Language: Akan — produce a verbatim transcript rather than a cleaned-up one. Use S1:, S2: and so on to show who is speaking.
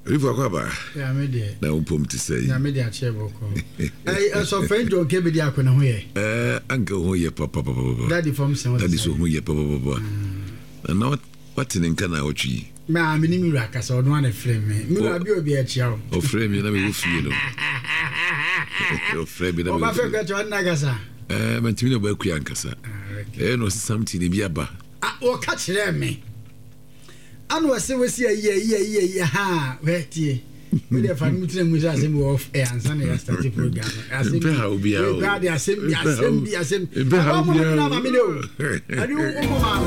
S1: River Kwaba.
S2: Yeah, me dear.
S1: Na umpom to say.
S2: Na me dear cheboko. Eh, so friend John Kebe dia ko na ho ye.
S1: Eh, uncle ho ye papa papa.
S2: Daddy from Sen.
S1: Daddy so ho ye papa papa. And now what in kana ochi?
S2: Ma me ni mi raka so no na frame me. Mi ra bi obi a chia o.
S1: O frame me na me ufie no. O frame me na me.
S2: O ba fe ka to na gasa.
S1: Eh, mentimi no ba ku yankasa. Eh, no something bi aba.
S2: Ah, o ka kire me. Anu wase wase ayi ayi ayi ha wetie we dey fan mutire mu say asem off air ansa na ya start program asem
S1: be how be how
S2: God asem bi asem bi asem
S1: be how be how
S2: na ma me no adi o mo ma